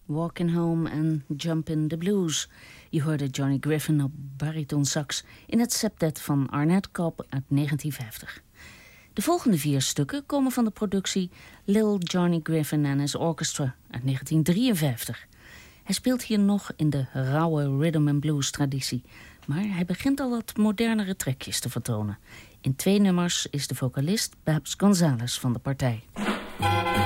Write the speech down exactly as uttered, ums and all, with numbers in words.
Walking Home en Jump in the Blues. Je hoorde Johnny Griffin op baritonsax in het septet van Arnett Cobb uit negentien vijftig. De volgende vier stukken komen van de productie Little Johnny Griffin and His Orchestra uit negentien drieënvijftig. Hij speelt hier nog in de rauwe rhythm and blues traditie, maar hij begint al wat modernere trekjes te vertonen. In twee nummers is de vocalist Babs Gonzales van de partij.